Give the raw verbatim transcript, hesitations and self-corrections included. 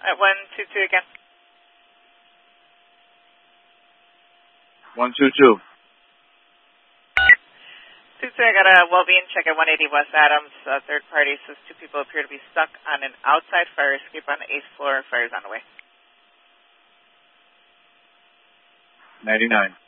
At one two two again. one two two. two two, I got a well-being check at one eighty West Adams. Uh, third party says two people appear to be stuck on an outside fire escape on the eighth floor. Fire's on the way. ninety-nine.